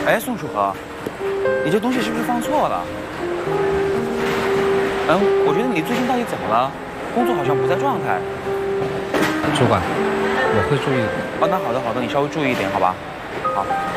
哎，宋楚河，你这东西是不是放错了？我觉得你最近到底怎么了？工作好像不在状态。 主管，我会注意的。 哦，那好的好的，你稍微注意一点，好吧？好。